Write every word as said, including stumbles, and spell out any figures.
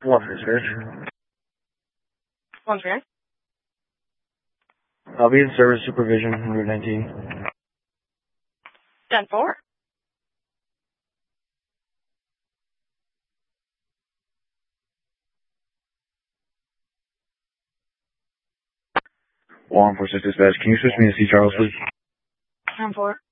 One for search. One for I'll be in service supervision, Route nineteen. ten four. One for six dispatch. Can you switch me to C Charles, please? ten four.